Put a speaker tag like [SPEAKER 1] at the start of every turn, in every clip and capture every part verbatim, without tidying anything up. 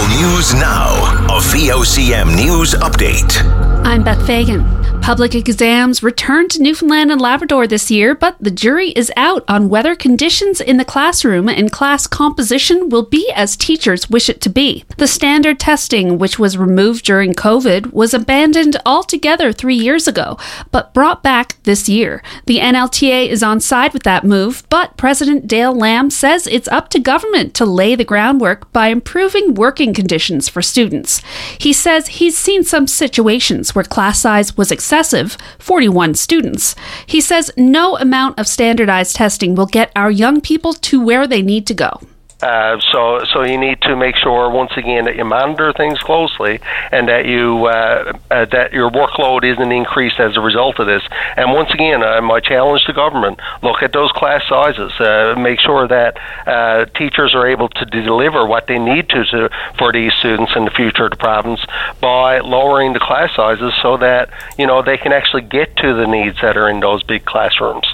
[SPEAKER 1] News Now, a V O C M News Update.
[SPEAKER 2] I'm Beth Fagan. Public exams return to Newfoundland and Labrador this year, but the jury is out on whether conditions in the classroom and class composition will be as teachers wish it to be. The standard testing, which was removed during COVID, was abandoned altogether three years ago, but brought back this year. The N L T A is on side with that move, but President Dale Lamb says it's up to government to lay the groundwork by improving working conditions for students. He says he's seen some situations where class size was excessive, forty-one students. He says no amount of standardized testing will get our young people to where they need to go.
[SPEAKER 3] Uh, so, so you need to make sure once again that you monitor things closely, and that you uh, uh, that your workload isn't increased as a result of this. And once again, uh, my challenge to government: look at those class sizes. Uh, make sure that uh, teachers are able to deliver what they need to, to for these students in the future of the province by lowering the class sizes, so that you know they can actually get to the needs that are in those big classrooms.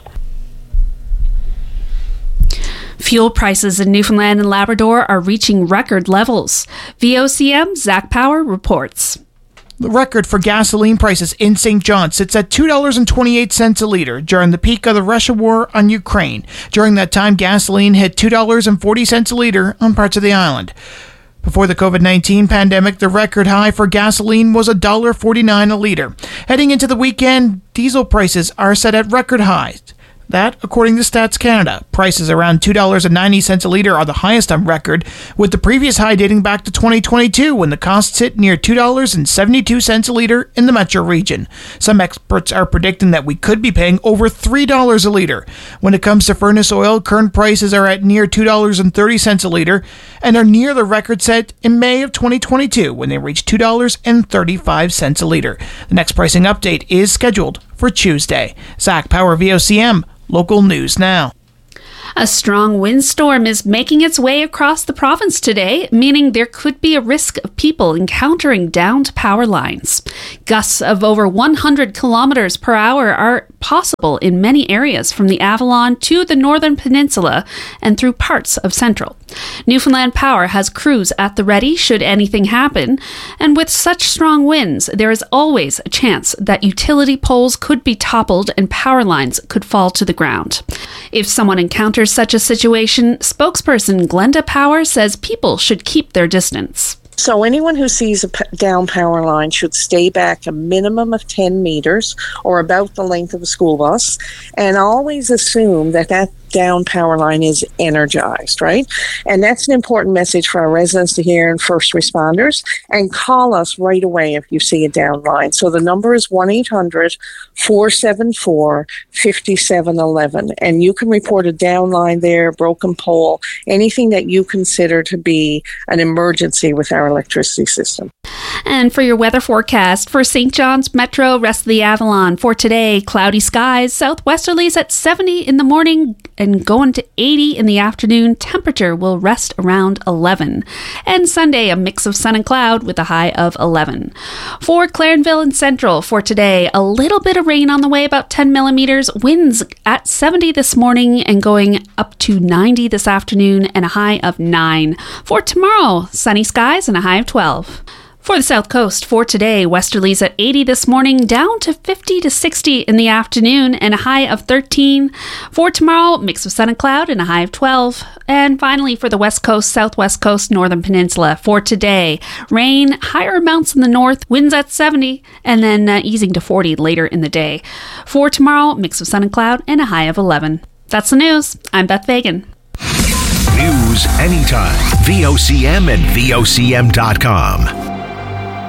[SPEAKER 2] Fuel prices in Newfoundland and Labrador are reaching record levels. V O C M's Zach Power reports.
[SPEAKER 4] The record for gasoline prices in Saint John sits at two dollars and twenty-eight cents a litre during the peak of the Russia war on Ukraine. During that time, gasoline hit two dollars and forty cents a litre on parts of the island. Before the COVID nineteen pandemic, the record high for gasoline was one dollar and forty-nine cents a litre. Heading into the weekend, diesel prices are set at record highs. That, according to Stats Canada, prices around two dollars and ninety cents a litre are the highest on record, with the previous high dating back to twenty twenty-two, when the costs hit near two dollars and seventy-two cents a litre in the metro region. Some experts are predicting that we could be paying over three dollars a litre. When it comes to furnace oil, current prices are at near two dollars and thirty cents a litre, and are near the record set in May of twenty twenty-two, when they reached two dollars and thirty-five cents a litre. The next pricing update is scheduled for Tuesday. Zach Power, V O C M. Local News Now.
[SPEAKER 2] A strong windstorm is making its way across the province today, meaning there could be a risk of people encountering downed power lines. Gusts of over one hundred kilometers per hour are possible in many areas from the Avalon to the Northern Peninsula and through parts of Central. Newfoundland Power has crews at the ready should anything happen, and with such strong winds, there is always a chance that utility poles could be toppled and power lines could fall to the ground. If someone encounters such a situation, spokesperson Glenda Power says people should keep their distance.
[SPEAKER 5] So anyone who sees a p- down power line should stay back a minimum of ten meters, or about the length of a school bus, and always assume that that down power line is energized, right? And that's an important message for our residents to hear and first responders. And call us right away if you see a down line. So the number is one eight hundred four seven four five seven one one. And you can report a down line there, broken pole, anything that you consider to be an emergency with our electricity system.
[SPEAKER 2] And for your weather forecast for Saint John's Metro, rest of the Avalon, for today, cloudy skies, southwesterlies at seventy in the morning and going to eighty in the afternoon. Temperature will rest around eleven. And Sunday, a mix of sun and cloud with a high of eleven. For Clarenville and Central, for today, a little bit of rain on the way, about ten millimeters. Winds at seventy this morning and going up to ninety this afternoon, and a high of nine. For tomorrow, sunny skies and a high of twelve. For the South Coast, for today, westerlies at eighty this morning, down to fifty to sixty in the afternoon, and a high of thirteen. For tomorrow, mix of sun and cloud, and a high of twelve. And finally, for the West Coast, Southwest Coast, Northern Peninsula, for today, rain, higher amounts in the north, winds at seventy, and then uh, easing to forty later in the day. For tomorrow, mix of sun and cloud, and a high of eleven. That's the news. I'm Beth Fagan.
[SPEAKER 1] News anytime. V O C M and V O C M dot com.